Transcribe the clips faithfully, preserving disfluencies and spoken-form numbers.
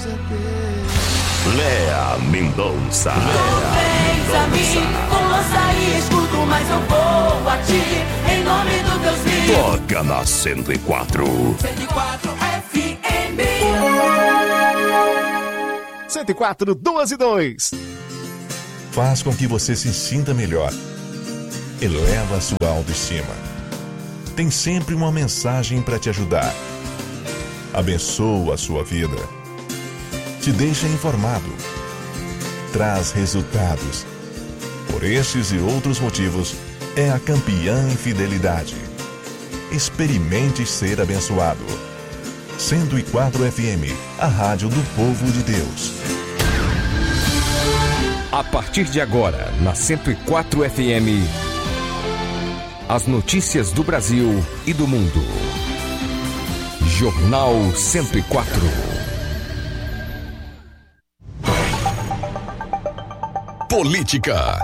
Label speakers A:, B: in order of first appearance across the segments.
A: Léa Mendonça.
B: Vens a mim com lança e escudo, mas eu vou a ti em nome do Deus vivo.
A: Toca na cento e quatro.
B: cento e quatro F M.
C: cento e quatro, duas e dois.
D: Faz com que você se sinta melhor. Eleva a sua autoestima. Tem sempre uma mensagem para te ajudar. Abençoa a sua vida. Te deixa informado. Traz resultados. Por estes e outros motivos, é a campeã em fidelidade. Experimente ser abençoado. cento e quatro F M, a rádio do povo de Deus.
E: A partir de agora, na cento e quatro F M, as notícias do Brasil e do mundo. Jornal cento e quatro. Política.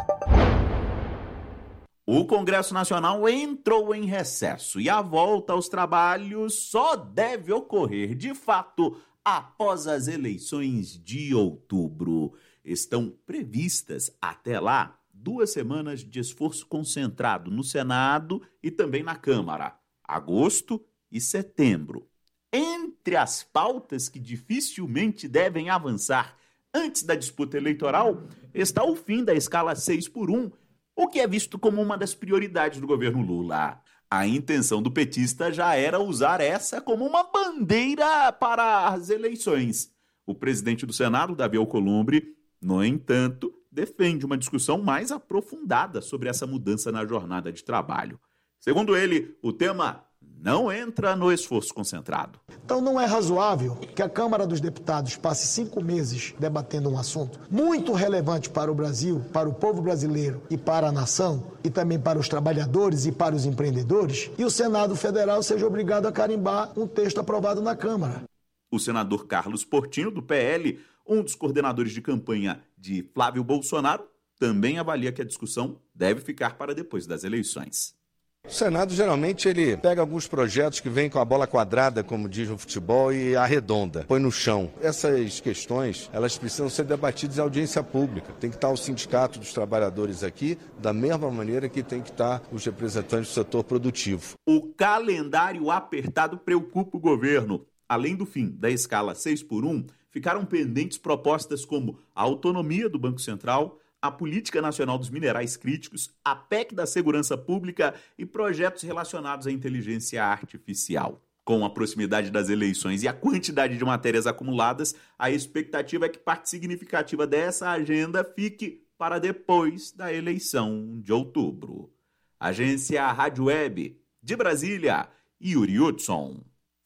F: O Congresso Nacional entrou em recesso e a volta aos trabalhos só deve ocorrer, de fato, após as eleições de outubro. Estão previstas, até lá, duas semanas de esforço concentrado no Senado e também na Câmara, agosto e setembro. Entre as pautas que dificilmente devem avançar antes da disputa eleitoral está o fim da escala seis por um, o que é visto como uma das prioridades do governo Lula. A intenção do petista já era usar essa como uma bandeira para as eleições. O presidente do Senado, Davi Alcolumbre, no entanto, defende uma discussão mais aprofundada sobre essa mudança na jornada de trabalho. Segundo ele, o tema não entra no esforço concentrado.
G: Então não é razoável que a Câmara dos Deputados passe cinco meses debatendo um assunto muito relevante para o Brasil, para o povo brasileiro e para a nação, e também para os trabalhadores e para os empreendedores, e o Senado Federal seja obrigado a carimbar um texto aprovado na Câmara.
F: O senador Carlos Portinho, do P L, um dos coordenadores de campanha de Flávio Bolsonaro, também avalia que a discussão deve ficar para depois das eleições.
H: O Senado, geralmente, ele pega alguns projetos que vêm com a bola quadrada, como diz no futebol, e arredonda, põe no chão. Essas questões, elas precisam ser debatidas em audiência pública. Tem que estar o Sindicato dos Trabalhadores aqui, da mesma maneira que tem que estar os representantes do setor produtivo.
F: O calendário apertado preocupa o governo. Além do fim da escala seis por um, ficaram pendentes propostas como a autonomia do Banco Central, a Política Nacional dos Minerais Críticos, a P E C da Segurança Pública e projetos relacionados à inteligência artificial. Com a proximidade das eleições e a quantidade de matérias acumuladas, a expectativa é que parte significativa dessa agenda fique para depois da eleição de outubro. Agência Rádio Web, de Brasília, Yuri Hudson.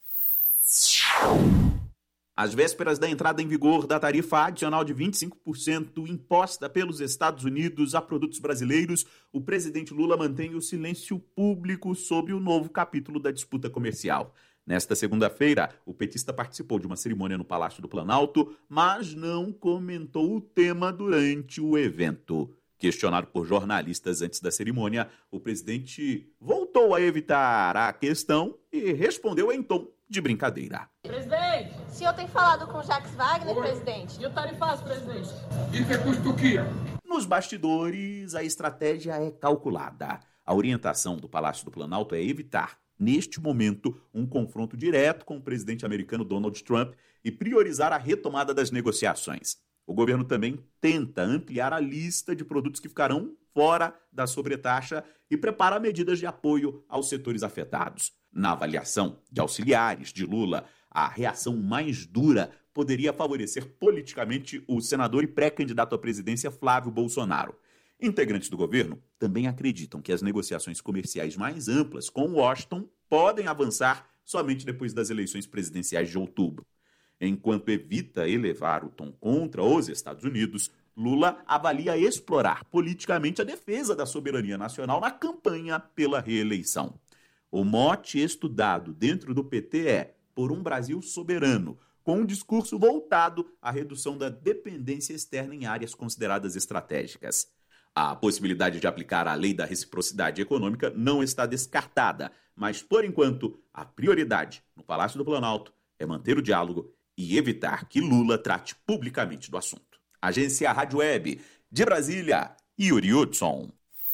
F: Às vésperas da entrada em vigor da tarifa adicional de vinte e cinco por cento imposta pelos Estados Unidos a produtos brasileiros, o presidente Lula mantém o silêncio público sobre o novo capítulo da disputa comercial. Nesta segunda-feira, o petista participou de uma cerimônia no Palácio do Planalto, mas não comentou o tema durante o evento. Questionado por jornalistas antes da cerimônia, o presidente voltou a evitar a questão e respondeu em tom de brincadeira.
I: Presidente!
J: O senhor tem falado com o Jacques Wagner, Oi. presidente?
I: E o tarifaço, presidente?
J: Isso é
I: custo do quê?
F: Nos bastidores, a estratégia é calculada. A orientação do Palácio do Planalto é evitar, neste momento, um confronto direto com o presidente americano Donald Trump e priorizar a retomada das negociações. O governo também tenta ampliar a lista de produtos que ficarão fora da sobretaxa e prepara medidas de apoio aos setores afetados. Na avaliação de auxiliares de Lula, a reação mais dura poderia favorecer politicamente o senador e pré-candidato à presidência Flávio Bolsonaro. Integrantes do governo também acreditam que as negociações comerciais mais amplas com Washington podem avançar somente depois das eleições presidenciais de outubro. Enquanto evita elevar o tom contra os Estados Unidos, Lula avalia explorar politicamente a defesa da soberania nacional na campanha pela reeleição. O mote estudado dentro do P T é por um Brasil soberano, com um discurso voltado à redução da dependência externa em áreas consideradas estratégicas. A possibilidade de aplicar a lei da reciprocidade econômica não está descartada, mas, por enquanto, a prioridade no Palácio do Planalto é manter o diálogo e evitar que Lula trate publicamente do assunto. Agência Rádio Web, de Brasília, Yuri Hudson.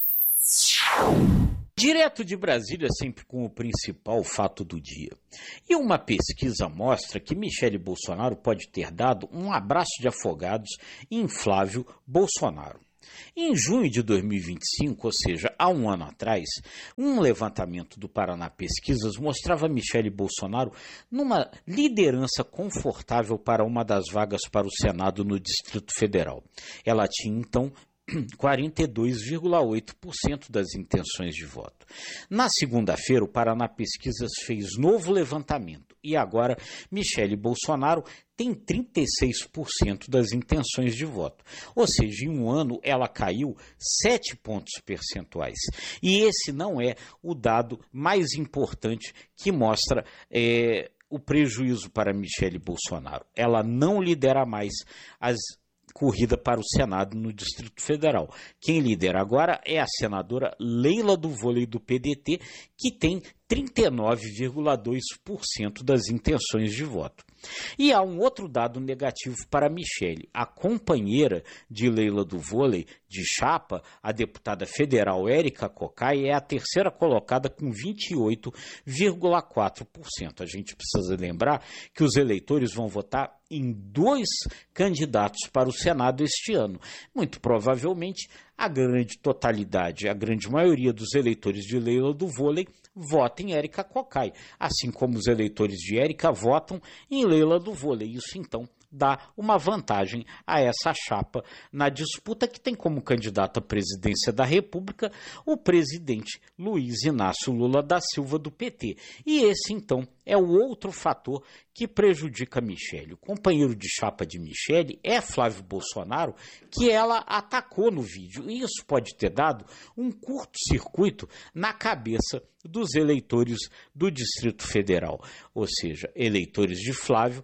I: Direto de Brasília, sempre com o principal fato do dia. E uma pesquisa mostra que Michele Bolsonaro pode ter dado um abraço de afogados em Flávio Bolsonaro. Em junho de dois mil e vinte e cinco, ou seja, há um ano atrás, um levantamento do Paraná Pesquisas mostrava Michele Bolsonaro numa liderança confortável para uma das vagas para o Senado no Distrito Federal. Ela tinha, então, quarenta e dois vírgula oito por cento das intenções de voto. Na segunda-feira, o Paraná Pesquisas fez novo levantamento e agora Michele Bolsonaro tem trinta e seis por cento das intenções de voto. Ou seja, em um ano ela caiu sete pontos percentuais. E esse não é o dado mais importante que mostra é, o prejuízo para Michele Bolsonaro. Ela não lidera mais as corrida para o Senado no Distrito Federal. Quem lidera agora é a senadora Leila do Vôlei do P D T, que tem trinta e nove vírgula dois por cento das intenções de voto. E há um outro dado negativo para Michele. A companheira de Leila do Vôlei, de chapa, a deputada federal Érica Cocai, é a terceira colocada com vinte e oito vírgula quatro por cento. A gente precisa lembrar que os eleitores vão votar em dois candidatos para o Senado este ano. Muito provavelmente, a grande totalidade, a grande maioria dos eleitores de Leila do Vôlei vota em Érica Cocai, assim como os eleitores de Érica votam em Leila do Vôlei. Isso, então, dá uma vantagem a essa chapa na disputa que tem como candidato à presidência da República o presidente Luiz Inácio Lula da Silva do P T. E esse, então, é o outro fator que prejudica Michele. O companheiro de chapa de Michele é Flávio Bolsonaro, que ela atacou no vídeo. E isso pode ter dado um curto-circuito na cabeça dos eleitores do Distrito Federal. Ou seja, eleitores de Flávio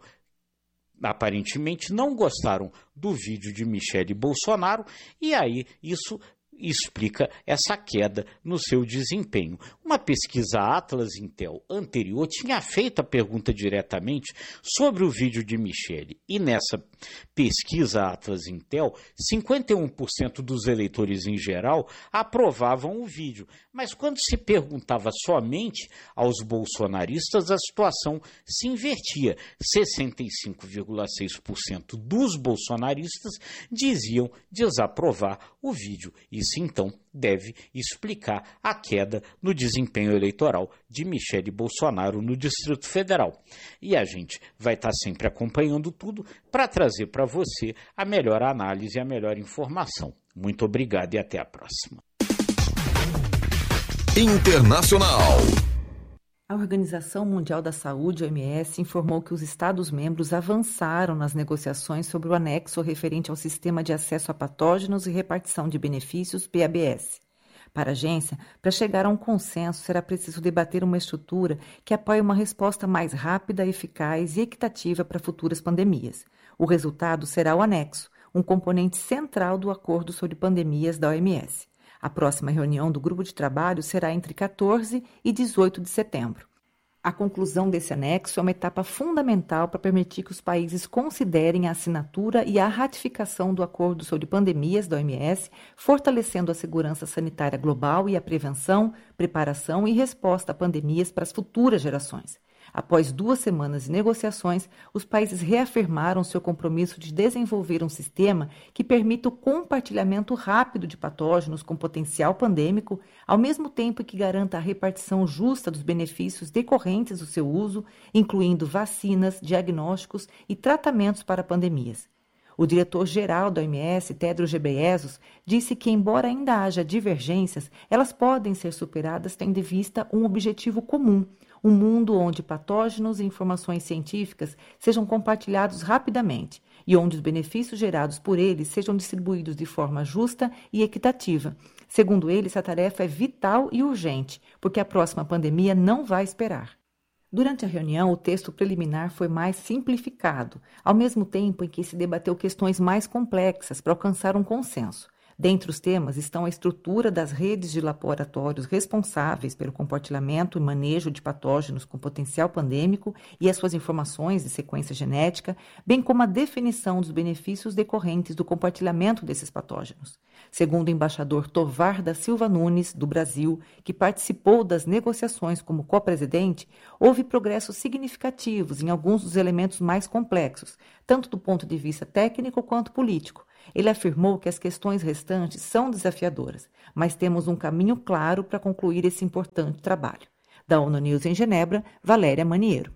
I: aparentemente não gostaram do vídeo de Michele Bolsonaro e aí isso explica essa queda no seu desempenho. Uma pesquisa Atlas Intel anterior tinha feito a pergunta diretamente sobre o vídeo de Michele e nessa pesquisa Atlas Intel, cinquenta e um por cento dos eleitores em geral aprovavam o vídeo, mas quando se perguntava somente aos bolsonaristas, a situação se invertia. sessenta e cinco vírgula seis por cento dos bolsonaristas diziam desaprovar o vídeo. Isso, então, deve explicar a queda no desempenho eleitoral de Michele Bolsonaro no Distrito Federal. E a gente vai estar sempre acompanhando tudo para trazer para você a melhor análise e a melhor informação. Muito obrigado e até a próxima.
E: Internacional.
K: A Organização Mundial da Saúde, O M S, informou que os Estados-membros avançaram nas negociações sobre o anexo referente ao Sistema de Acesso a Patógenos e Repartição de Benefícios, P A B S. Para a agência, para chegar a um consenso, será preciso debater uma estrutura que apoie uma resposta mais rápida, eficaz e equitativa para futuras pandemias. O resultado será o anexo, um componente central do Acordo sobre Pandemias da O M S. A próxima reunião do grupo de trabalho será entre quatorze e dezoito de setembro. A conclusão desse anexo é uma etapa fundamental para permitir que os países considerem a assinatura e a ratificação do Acordo sobre Pandemias da O M S, fortalecendo a segurança sanitária global e a prevenção, preparação e resposta a pandemias para as futuras gerações. Após duas semanas de negociações, os países reafirmaram seu compromisso de desenvolver um sistema que permita o compartilhamento rápido de patógenos com potencial pandêmico, ao mesmo tempo que garanta a repartição justa dos benefícios decorrentes do seu uso, incluindo vacinas, diagnósticos e tratamentos para pandemias. O diretor-geral da O M S, Tedros Ghebreyesus, disse que, embora ainda haja divergências, elas podem ser superadas tendo em vista um objetivo comum, um mundo onde patógenos e informações científicas sejam compartilhados rapidamente e onde os benefícios gerados por eles sejam distribuídos de forma justa e equitativa. Segundo ele, essa tarefa é vital e urgente, porque a próxima pandemia não vai esperar. Durante a reunião, o texto preliminar foi mais simplificado, ao mesmo tempo em que se debateu questões mais complexas para alcançar um consenso. Dentre os temas estão a estrutura das redes de laboratórios responsáveis pelo compartilhamento e manejo de patógenos com potencial pandêmico e as suas informações de sequência genética, bem como a definição dos benefícios decorrentes do compartilhamento desses patógenos. Segundo o embaixador Tovar da Silva Nunes, do Brasil, que participou das negociações como co-presidente, houve progressos significativos em alguns dos elementos mais complexos, tanto do ponto de vista técnico quanto político. Ele afirmou que as questões restantes são desafiadoras, mas temos um caminho claro para concluir esse importante trabalho. Da ONU News em Genebra, Valéria Maniero.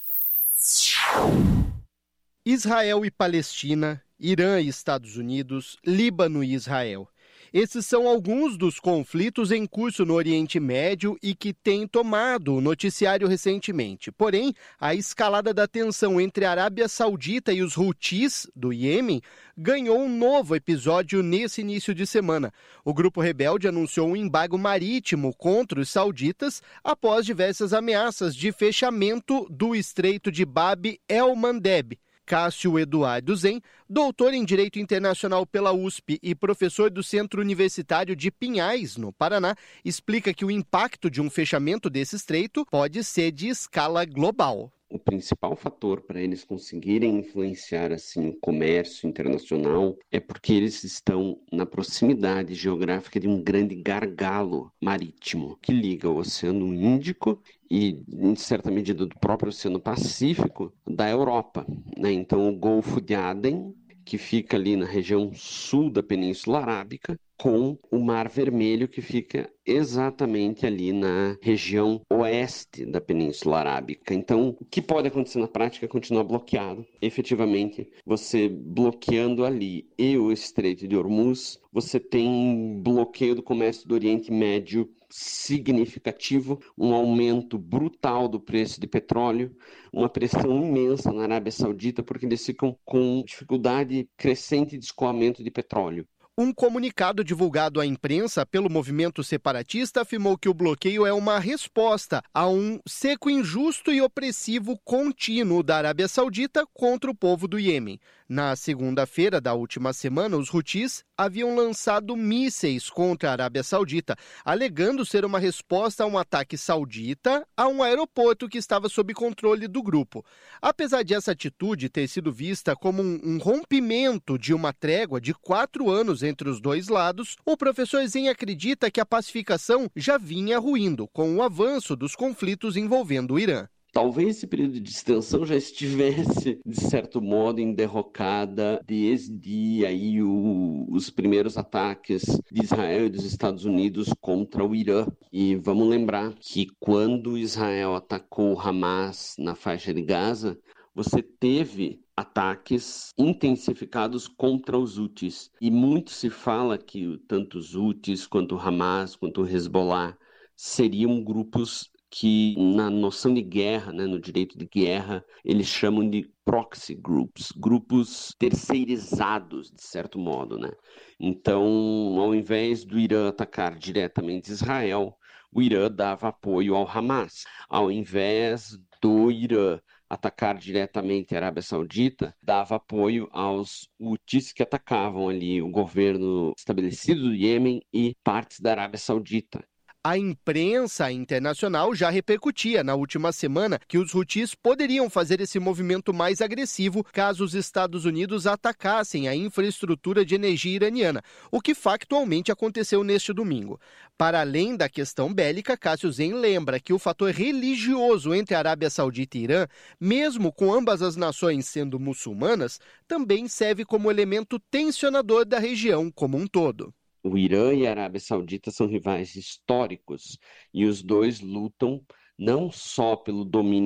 L: Israel e Palestina, Irã e Estados Unidos, Líbano e Israel. Esses são alguns dos conflitos em curso no Oriente Médio e que têm tomado o noticiário recentemente. Porém, a escalada da tensão entre a Arábia Saudita e os Houthis, do Iêmen, ganhou um novo episódio nesse início de semana. O grupo rebelde anunciou um embargo marítimo contra os sauditas após diversas ameaças de fechamento do Estreito de Bab el-Mandeb. Cássio Eduardo Zen, doutor em Direito Internacional pela U S P e professor do Centro Universitário de Pinhais, no Paraná, explica que o impacto de um fechamento desse estreito pode ser de escala global.
M: O principal fator para eles conseguirem influenciar assim, o comércio internacional é porque eles estão na proximidade geográfica de um grande gargalo marítimo que liga o Oceano Índico e, em certa medida, do próprio Oceano Pacífico da Europa, né? Então, o Golfo de Aden, que fica ali na região sul da Península Arábica, com o Mar Vermelho, que fica exatamente ali na região oeste da Península Arábica. Então, o que pode acontecer na prática é continuar bloqueado. Efetivamente, você bloqueando ali e o Estreito de Hormuz, você tem um bloqueio do comércio do Oriente Médio significativo, um aumento brutal do preço de petróleo, uma pressão imensa na Arábia Saudita, porque eles ficam com dificuldade crescente de escoamento de petróleo.
L: Um comunicado divulgado à imprensa pelo movimento separatista afirmou que o bloqueio é uma resposta a um cerco injusto e opressivo contínuo da Arábia Saudita contra o povo do Iêmen. Na segunda-feira da última semana, os Houthis haviam lançado mísseis contra a Arábia Saudita, alegando ser uma resposta a um ataque saudita a um aeroporto que estava sob controle do grupo. Apesar de essa atitude ter sido vista como um, um rompimento de uma trégua de quatro anos entre os dois lados, o professor Zen acredita que a pacificação já vinha ruindo com o avanço dos conflitos envolvendo o Irã.
M: Talvez esse período de extensão já estivesse, de certo modo, em derrocada desde aí o, os primeiros ataques de Israel e dos Estados Unidos contra o Irã. E vamos lembrar que quando Israel atacou o Hamas na faixa de Gaza, você teve ataques intensificados contra os Houthis. E muito se fala que tanto os Houthis, quanto o Hamas, quanto o Hezbollah seriam grupos que na noção de guerra, né, no direito de guerra, eles chamam de proxy groups, grupos terceirizados, de certo modo, né? Então, ao invés do Irã atacar diretamente Israel, o Irã dava apoio ao Hamas. Ao invés do Irã atacar diretamente a Arábia Saudita, dava apoio aos Houthis que atacavam ali o governo estabelecido do Iêmen e partes da Arábia Saudita.
L: A imprensa internacional já repercutia na última semana que os Houthis poderiam fazer esse movimento mais agressivo caso os Estados Unidos atacassem a infraestrutura de energia iraniana, o que factualmente aconteceu neste domingo. Para além da questão bélica, Cássio Zen lembra que o fator religioso entre a Arábia Saudita e Irã, mesmo com ambas as nações sendo muçulmanas, também serve como elemento tensionador da região como um todo.
M: O Irã e a Arábia Saudita são rivais históricos e os dois lutam não só pelo domínio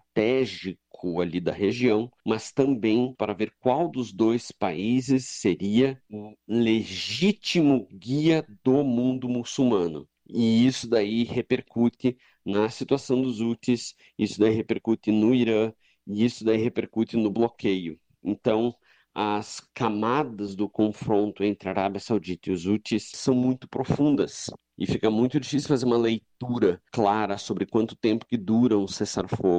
M: estratégico ali da região, mas também para ver qual dos dois países seria o legítimo guia do mundo muçulmano. E isso daí repercute na situação dos Houthis, isso daí repercute no Irã e isso daí repercute no bloqueio. Então, as camadas do confronto entre a Arábia Saudita e os Houthis são muito profundas e fica muito difícil fazer uma leitura clara sobre quanto tempo que dura um cessar-fogo.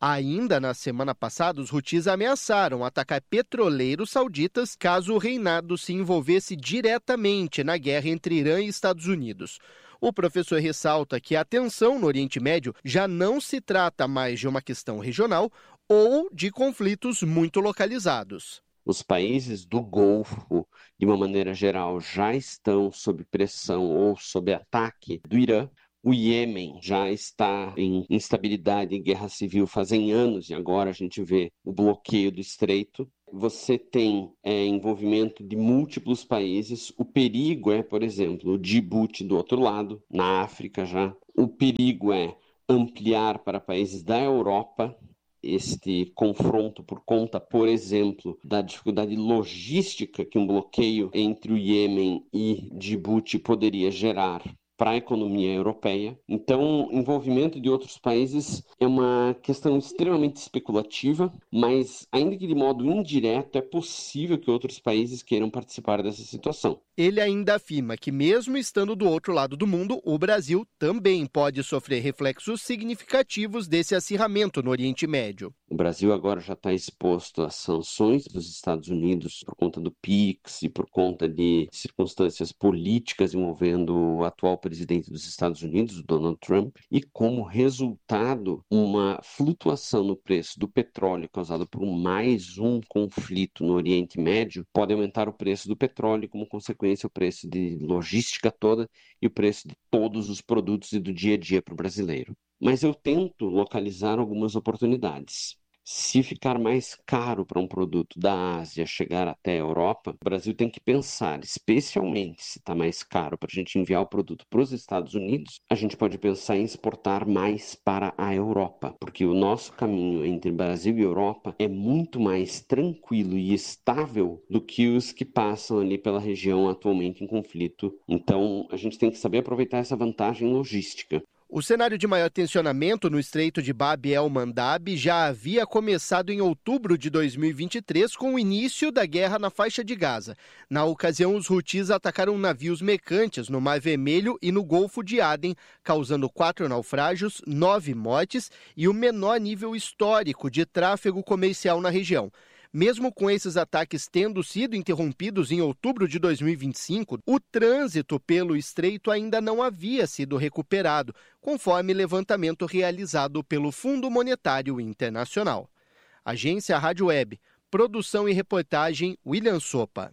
L: Ainda na semana passada, os Houthis ameaçaram atacar petroleiros sauditas caso o reinado se envolvesse diretamente na guerra entre Irã e Estados Unidos. O professor ressalta que a tensão no Oriente Médio já não se trata mais de uma questão regional ou de conflitos muito localizados.
M: Os países do Golfo, de uma maneira geral, já estão sob pressão ou sob ataque do Irã. O Iêmen já está em instabilidade e guerra civil fazem anos e agora a gente vê o bloqueio do estreito. Você tem é, envolvimento de múltiplos países. O perigo é, por exemplo, o Djibouti do outro lado, na África já. O perigo é ampliar para países da Europa este confronto por conta, por exemplo, da dificuldade logística que um bloqueio entre o Iêmen e Djibouti poderia gerar para a economia europeia. Então, o envolvimento de outros países é uma questão extremamente especulativa, mas, ainda que de modo indireto, é possível que outros países queiram participar dessa situação.
L: Ele ainda afirma que, mesmo estando do outro lado do mundo, o Brasil também pode sofrer reflexos significativos desse acirramento no Oriente Médio.
M: O Brasil agora já está exposto às sanções dos Estados Unidos por conta do PIX e por conta de circunstâncias políticas envolvendo o atual presidente dos Estados Unidos, Donald Trump, e como resultado, uma flutuação no preço do petróleo causada por mais um conflito no Oriente Médio pode aumentar o preço do petróleo, como consequência o preço de logística toda e o preço de todos os produtos e do dia a dia para o brasileiro. Mas eu tento localizar algumas oportunidades. Se ficar mais caro para um produto da Ásia chegar até a Europa, o Brasil tem que pensar, especialmente se está mais caro para a gente enviar o produto para os Estados Unidos, a gente pode pensar em exportar mais para a Europa, porque o nosso caminho entre Brasil e Europa é muito mais tranquilo e estável do que os que passam ali pela região atualmente em conflito. Então, a gente tem que saber aproveitar essa vantagem logística.
L: O cenário de maior tensionamento no Estreito de Bab el-Mandab já havia começado em outubro de dois mil e vinte e três com o início da guerra na faixa de Gaza. Na ocasião, os Houthis atacaram navios mercantes no Mar Vermelho e no Golfo de Aden, causando quatro naufrágios, nove mortes e o menor nível histórico de tráfego comercial na região. Mesmo com esses ataques tendo sido interrompidos em outubro de dois mil e vinte e cinco, o trânsito pelo estreito ainda não havia sido recuperado, conforme levantamento realizado pelo Fundo Monetário Internacional. Agência Rádio Web, produção e reportagem William Sopa.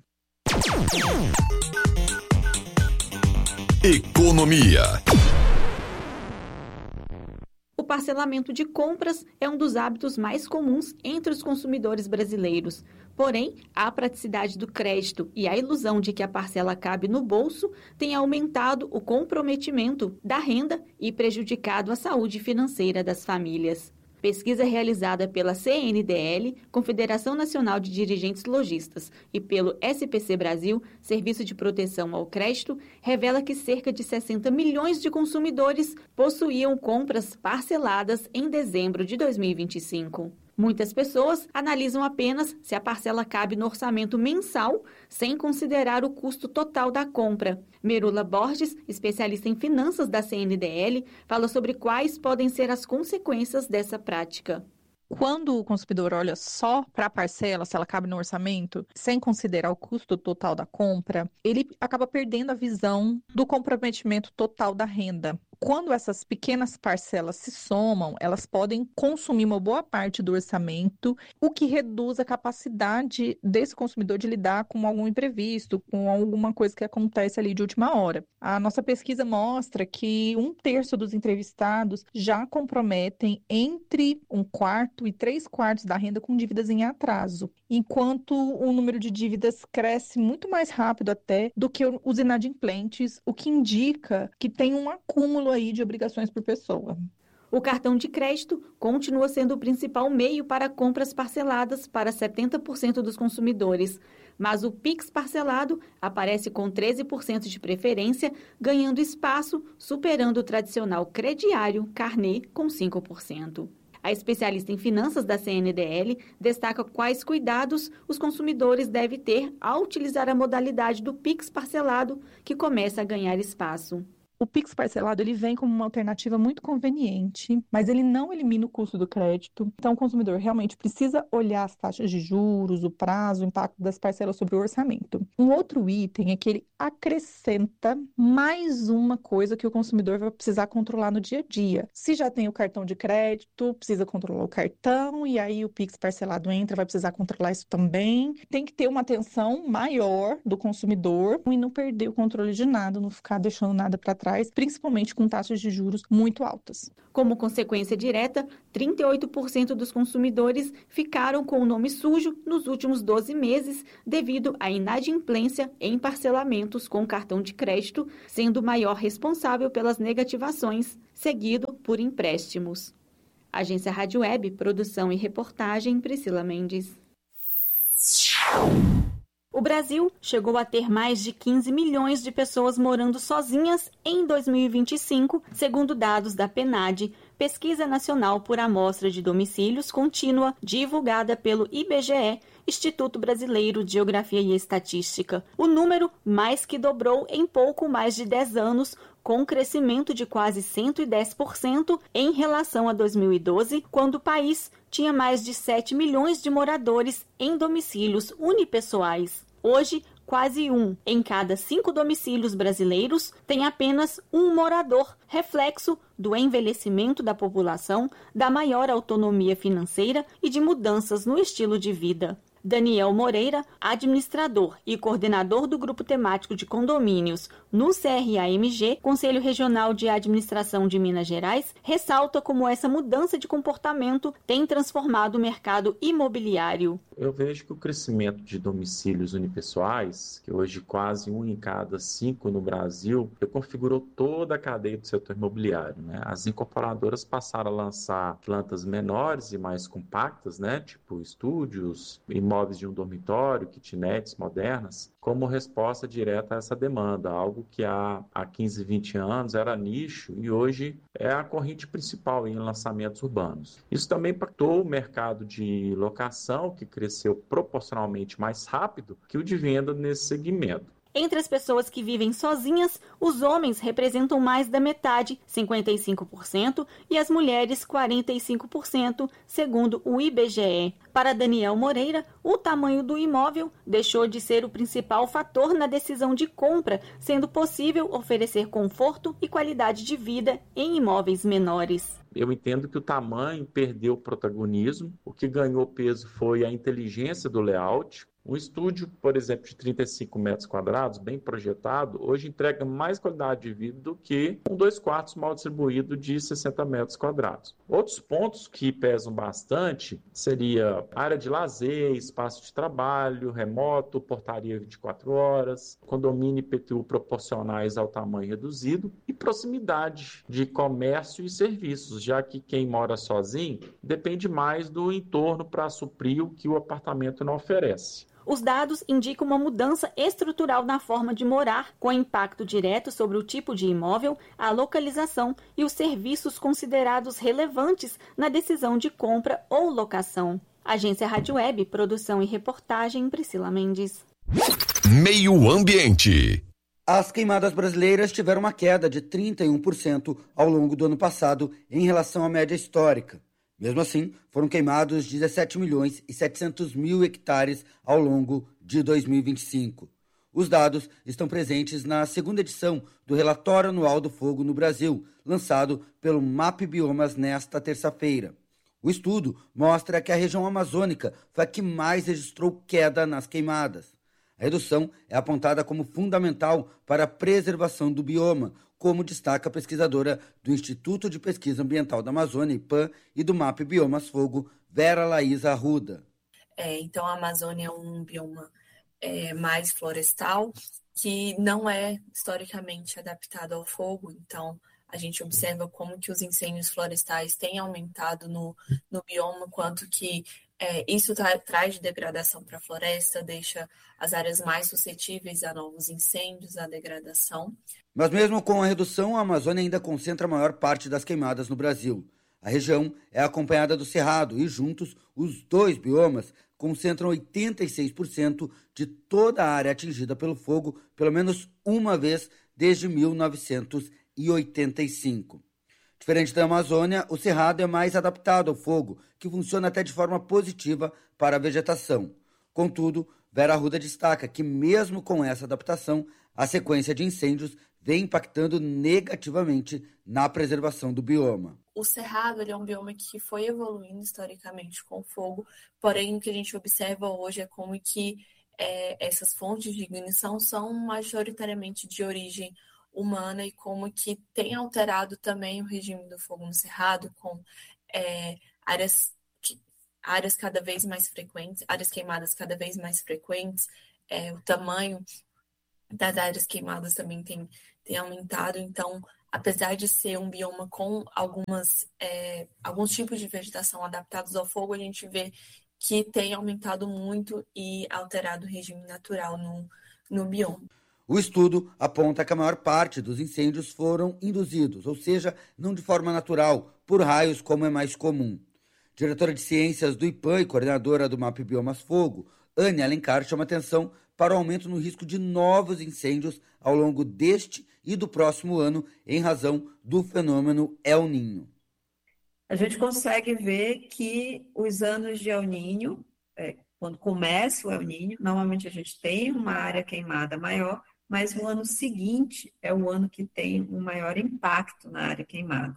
N: Economia.
K: O parcelamento de compras é um dos hábitos mais comuns entre os consumidores brasileiros. Porém, a praticidade do crédito e a ilusão de que a parcela cabe no bolso têm aumentado o comprometimento da renda e prejudicado a saúde financeira das famílias. Pesquisa realizada pela C N D L, Confederação Nacional de Dirigentes Lojistas, e pelo S P C Brasil, Serviço de Proteção ao Crédito, revela que cerca de sessenta milhões de consumidores possuíam compras parceladas em dezembro de dois mil e vinte e cinco. Muitas pessoas analisam apenas se a parcela cabe no orçamento mensal, sem considerar o custo total da compra. Merula Borges, especialista em finanças da C N D L, fala sobre quais podem ser as consequências dessa prática.
O: Quando o consumidor olha só para a parcela, se ela cabe no orçamento, sem considerar o custo total da compra, ele acaba perdendo a visão do comprometimento total da renda. Quando essas pequenas parcelas se somam, elas podem consumir uma boa parte do orçamento, o que reduz a capacidade desse consumidor de lidar com algum imprevisto, com alguma coisa que acontece ali de última hora. A nossa pesquisa mostra que um terço dos entrevistados já comprometem entre um quarto e três quartos da renda com dívidas em atraso, enquanto o número de dívidas cresce muito mais rápido até do que os inadimplentes, o que indica que tem um acúmulo aí de obrigações por pessoa.
K: O cartão de crédito continua sendo o principal meio para compras parceladas para setenta por cento dos consumidores, mas o Pix parcelado aparece com treze por cento de preferência, ganhando espaço, superando o tradicional crediário carnê com cinco por cento. A especialista em finanças da C N D L destaca quais cuidados os consumidores devem ter ao utilizar a modalidade do Pix parcelado, que começa a ganhar espaço.
O: O Pix parcelado ele vem como uma alternativa muito conveniente, mas ele não elimina o custo do crédito. Então, o consumidor realmente precisa olhar as taxas de juros, o prazo, o impacto das parcelas sobre o orçamento. Um outro item é que ele acrescenta mais uma coisa que o consumidor vai precisar controlar no dia a dia. Se já tem o cartão de crédito, precisa controlar o cartão, e aí o Pix parcelado entra, vai precisar controlar isso também. Tem que ter uma atenção maior do consumidor e não perder o controle de nada, não ficar deixando nada para trás, principalmente com taxas de juros muito altas.
K: Como consequência direta, trinta e oito por cento dos consumidores ficaram com o nome sujo nos últimos doze meses devido à inadimplência em parcelamentos com cartão de crédito, sendo o maior responsável pelas negativações, seguido por empréstimos. Agência Rádio Web, produção e reportagem, Priscila Mendes. O Brasil chegou a ter mais de quinze milhões de pessoas morando sozinhas em dois mil e vinte e cinco, segundo dados da PNAD, Pesquisa Nacional por Amostra de Domicílios Contínua, divulgada pelo I B G E, Instituto Brasileiro de Geografia e Estatística. O número mais que dobrou em pouco mais de dez anos, com um crescimento de quase cento e dez por cento em relação a dois mil e doze, quando o país tinha mais de sete milhões de moradores em domicílios unipessoais. Hoje, quase um em cada cinco domicílios brasileiros tem apenas um morador, reflexo do envelhecimento da população, da maior autonomia financeira e de mudanças no estilo de vida. Daniel Moreira, administrador e coordenador do Grupo Temático de Condomínios no C R A M G, Conselho Regional de Administração de Minas Gerais, ressalta como essa mudança de comportamento tem transformado o mercado imobiliário.
N: Eu vejo que o crescimento de domicílios unipessoais, que hoje quase um em cada cinco no Brasil, configurou toda a cadeia do setor imobiliário, né? As incorporadoras passaram a lançar plantas menores e mais compactas, né? Tipo estúdios, imóveis de um dormitório, kitnets modernas, como resposta direta a essa demanda, algo que há, há quinze, vinte anos era nicho e hoje é a corrente principal em lançamentos urbanos. Isso também impactou o mercado de locação, que cresceu proporcionalmente mais rápido que o de venda nesse segmento.
K: Entre as pessoas que vivem sozinhas, os homens representam mais da metade, cinquenta e cinco por cento, e as mulheres, quarenta e cinco por cento, segundo o I B G E. Para Daniel Moreira, o tamanho do imóvel deixou de ser o principal fator na decisão de compra, sendo possível oferecer conforto e qualidade de vida em imóveis menores.
N: Eu entendo que o tamanho perdeu o protagonismo, o que ganhou peso foi a inteligência do layout. Um estúdio, por exemplo, de trinta e cinco metros quadrados, bem projetado, hoje entrega mais qualidade de vida do que um dois quartos mal distribuído de sessenta metros quadrados. Outros pontos que pesam bastante seria área de lazer, espaço de trabalho, remoto, portaria vinte e quatro horas, condomínio I P T U proporcionais ao tamanho reduzido e proximidade de comércio e serviços, já que quem mora sozinho depende mais do entorno para suprir o que o apartamento não oferece.
K: Os dados indicam uma mudança estrutural na forma de morar, com impacto direto sobre o tipo de imóvel, a localização e os serviços considerados relevantes na decisão de compra ou locação. Agência Rádio Web, produção e reportagem, Priscila Mendes.
P: Meio Ambiente.
Q: As queimadas brasileiras tiveram uma queda de trinta e um por cento ao longo do ano passado em relação à média histórica. Mesmo assim, foram queimados dezessete milhões e setecentos mil hectares ao longo de dois mil e vinte e cinco. Os dados estão presentes na segunda edição do Relatório Anual do Fogo no Brasil, lançado pelo MapBiomas nesta terça-feira. O estudo mostra que a região amazônica foi a que mais registrou queda nas queimadas. A redução é apontada como fundamental para a preservação do bioma, como destaca a pesquisadora do Instituto de Pesquisa Ambiental da Amazônia, I P A M, e do MapBiomas Fogo, Vera Laísa Arruda.
R: É, então, a Amazônia é um bioma é, mais florestal, que não é historicamente adaptado ao fogo. Então, a gente observa como que os incêndios florestais têm aumentado no, no bioma, quanto que é, isso tra- traz de degradação para a floresta, deixa as áreas mais suscetíveis a novos incêndios, a degradação.
Q: Mas mesmo com a redução, a Amazônia ainda concentra a maior parte das queimadas no Brasil. A região é acompanhada do Cerrado e, juntos, os dois biomas concentram oitenta e seis por cento de toda a área atingida pelo fogo, pelo menos uma vez desde mil novecentos e oitenta e cinco. Diferente da Amazônia, o Cerrado é mais adaptado ao fogo, que funciona até de forma positiva para a vegetação. Contudo, Vera Arruda destaca que, mesmo com essa adaptação, a sequência de incêndios vem impactando negativamente na preservação do bioma.
R: O Cerrado ele é um bioma que foi evoluindo historicamente com o fogo, porém o que a gente observa hoje é como que é, essas fontes de ignição são majoritariamente de origem humana e como que tem alterado também o regime do fogo no Cerrado, com é, áreas, áreas cada vez mais frequentes, áreas queimadas cada vez mais frequentes, é, o tamanho das áreas queimadas também tem, tem aumentado. Então, apesar de ser um bioma com algumas, é, alguns tipos de vegetação adaptados ao fogo, a gente vê que tem aumentado muito e alterado o regime natural no, no bioma.
Q: O estudo aponta que a maior parte dos incêndios foram induzidos, ou seja, não de forma natural, por raios como é mais comum. Diretora de Ciências do I P A M e coordenadora do MAP Biomas Fogo, Anne Alencar, chama atenção para o aumento no risco de novos incêndios ao longo deste e do próximo ano, em razão do fenômeno El Niño.
S: A gente consegue ver que os anos de El Niño, é, quando começa o El Niño, normalmente a gente tem uma área queimada maior, mas o ano seguinte é o ano que tem um maior impacto na área queimada.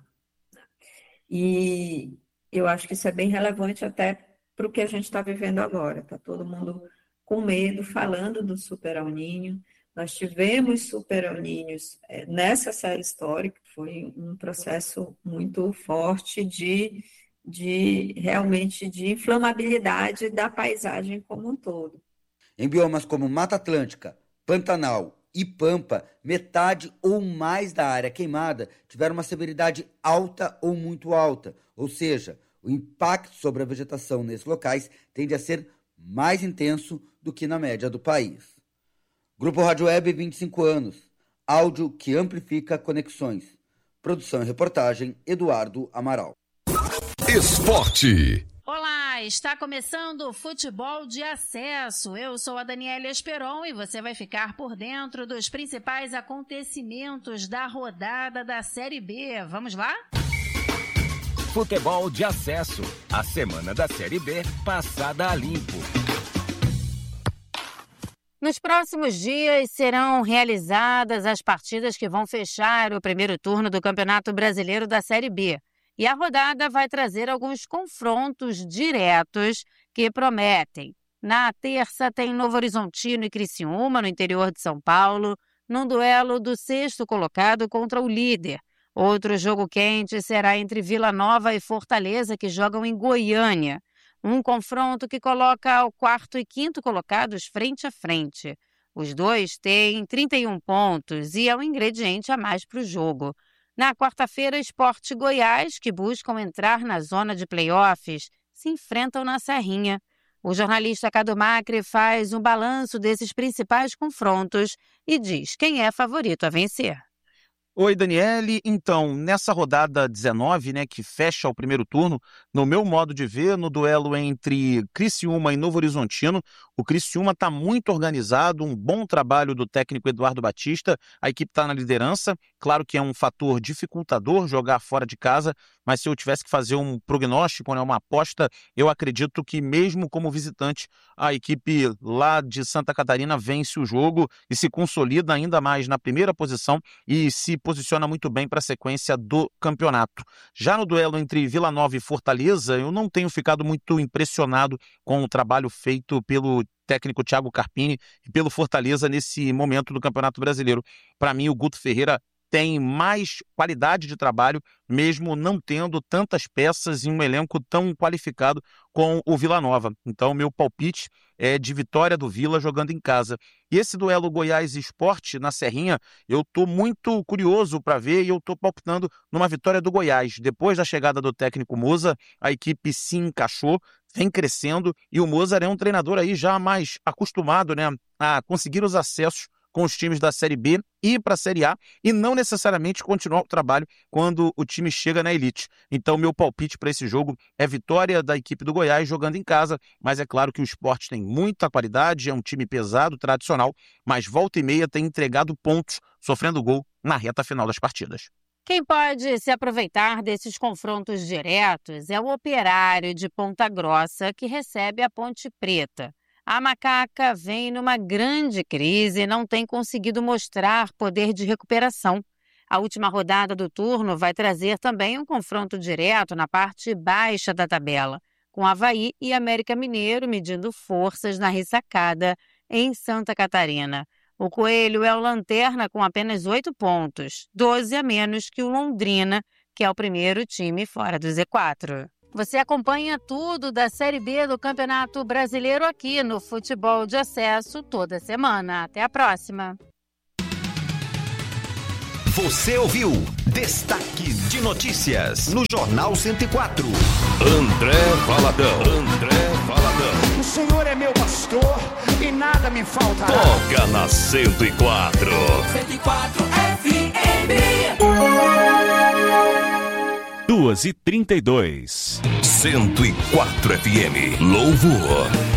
S: E eu acho que isso é bem relevante até para o que a gente está vivendo agora. Está todo mundo com medo, falando do Super El Niño. Nós tivemos Super El Niños é, nessa série histórica, foi um processo muito forte de, de realmente de inflamabilidade da paisagem como um todo.
Q: Em biomas como Mata Atlântica, Pantanal e Pampa, metade ou mais da área queimada tiveram uma severidade alta ou muito alta, ou seja, o impacto sobre a vegetação nesses locais tende a ser mais intenso do que na média do país. Grupo Rádio Web, vinte e cinco anos. Áudio que amplifica conexões. Produção e reportagem, Eduardo Amaral.
P: Esporte.
T: Olá, está começando o Futebol de Acesso. Eu sou a Daniela Esperon e você vai ficar por dentro dos principais acontecimentos da rodada da Série B. Vamos lá?
E: Futebol de Acesso. A semana da Série B passada a limpo.
U: Nos próximos dias serão realizadas as partidas que vão fechar o primeiro turno do Campeonato Brasileiro da Série B. E a rodada vai trazer alguns confrontos diretos que prometem. Na terça tem Novo Horizontino e Criciúma, no interior de São Paulo, num duelo do sexto colocado contra o líder. Outro jogo quente será entre Vila Nova e Fortaleza, que jogam em Goiânia. Um confronto que coloca o quarto e quinto colocados frente a frente. Os dois têm trinta e um pontos e é um ingrediente a mais para o jogo. Na quarta-feira, Sport e Goiás, que buscam entrar na zona de playoffs, se enfrentam na Serrinha. O jornalista Cadu Macri faz um balanço desses principais confrontos e diz quem é favorito a vencer.
V: Oi, Daniele. Então, nessa rodada dezenove, né, que fecha o primeiro turno, no meu modo de ver, no duelo entre Criciúma e Novo Horizontino, o Criciúma está muito organizado, um bom trabalho do técnico Eduardo Batista, a equipe está na liderança, claro que é um fator dificultador jogar fora de casa, mas se eu tivesse que fazer um prognóstico, né, uma aposta, eu acredito que mesmo como visitante, a equipe lá de Santa Catarina vence o jogo e se consolida ainda mais na primeira posição e se posiciona muito bem para a sequência do campeonato. Já no duelo entre Vila Nova e Fortaleza, eu não tenho ficado muito impressionado com o trabalho feito pelo técnico Thiago Carpini e pelo Fortaleza nesse momento do Campeonato Brasileiro. Para mim, o Guto Ferreira tem mais qualidade de trabalho, mesmo não tendo tantas peças em um elenco tão qualificado com o Vila Nova. Então, meu palpite é de vitória do Vila jogando em casa. E esse duelo Goiás e Sport na Serrinha, eu estou muito curioso para ver e eu estou palpitando numa vitória do Goiás. Depois da chegada do técnico Moza, a equipe se encaixou, vem crescendo e o Mozart é um treinador aí já mais acostumado, né, a conseguir os acessos com os times da Série B, ir para a Série A e não necessariamente continuar o trabalho quando o time chega na elite. Então, meu palpite para esse jogo é vitória da equipe do Goiás jogando em casa, mas é claro que o Sport tem muita qualidade, é um time pesado, tradicional, mas volta e meia tem entregado pontos, sofrendo gol na reta final das partidas.
U: Quem pode se aproveitar desses confrontos diretos é o Operário de Ponta Grossa, que recebe a Ponte Preta. A Macaca vem numa grande crise e não tem conseguido mostrar poder de recuperação. A última rodada do turno vai trazer também um confronto direto na parte baixa da tabela, com Avaí e América Mineiro medindo forças na ressacada em Santa Catarina. O Coelho é o lanterna com apenas oito pontos, doze a menos que o Londrina, que é o primeiro time fora do Z quatro. Você acompanha tudo da Série B do Campeonato Brasileiro aqui no Futebol de Acesso toda semana. Até a próxima!
P: Você ouviu Destaque de Notícias no Jornal cento e quatro. André Valadão. André Valadão.
A: O Senhor é meu pastor e nada me faltará.
P: Toca na cento e quatro.
A: cento e quatro F M.
C: duas e trinta e dois.
P: cento e quatro F M. Louvor.